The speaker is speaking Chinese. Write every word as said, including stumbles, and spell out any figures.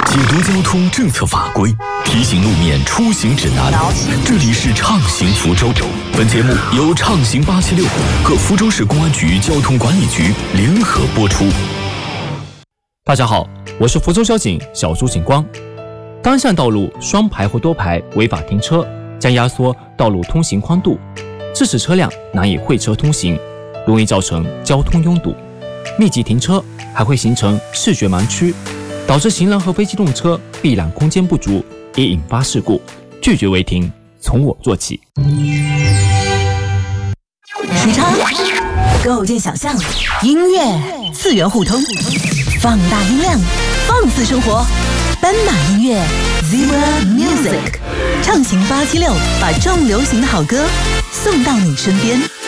解读交通政策法规，提醒路面出行指南。这里是畅行福州。本节目由畅行八七六和福州市公安局交通管理局联合播出。 大家好，我是福州交警小朱警官。单向道路双排或多排违法停车，将压缩道路通行宽度，致使车辆难以会车通行，容易造成交通拥堵。密集停车还会形成视觉盲区，导致行人和非机动车避览空间不足，也引发事故。拒绝违停，从我做起。 时差构建想象，音乐次元互通，放大音量，放肆生活。斑马音乐 Zebra Music， 畅行八七六，把重流行的好歌送到你身边。